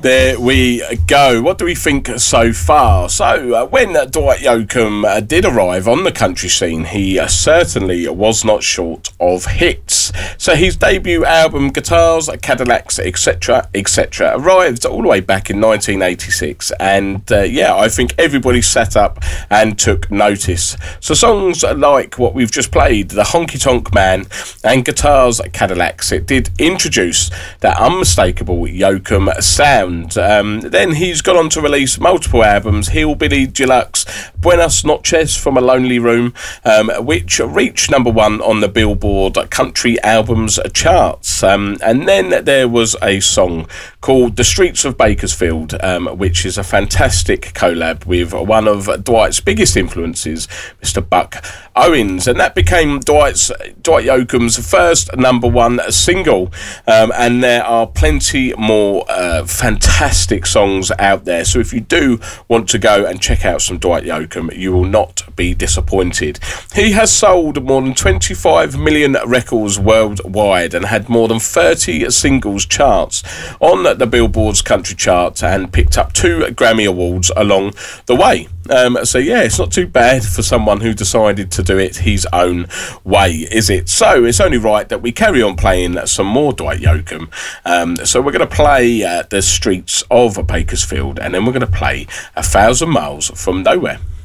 There we go. What do we think so far? So, when Dwight Yoakam did arrive on the country scene, he certainly was not short of hits. So his debut album, Guitars, Cadillacs, etc., etc., arrived all the way back in 1986, and I think everybody sat up and took notice. So songs like what we've just played, The Honky Tonk Man and Guitars, Cadillacs, it did introduce that unmistakable Yoakam sound. Then he's gone on to release multiple albums, Hillbilly Deluxe, Buenas Noches from a Lonely Room, which reached number one on the Billboard Country Albums charts. And then there was a song called The Streets of Bakersfield, which is a fantastic collab with one of Dwight's biggest influences, Mr. Buck Owens, and that became Dwight Yoakam's first number one single. And there are plenty more fantastic songs out there, so if you do want to go and check out some Dwight Yoakam, you will not be disappointed. He has sold more than 25 million records worldwide and had more than 30 singles charts on the Billboard's country chart, and picked up 2 Grammy Awards along the way. So yeah, it's not too bad for someone who decided to do it his own way, is it? So it's only right that we carry on playing some more Dwight Yoakam. So we're going to play The Streets of Bakersfield, and then we're going to play 1,000 Miles from Nowhere.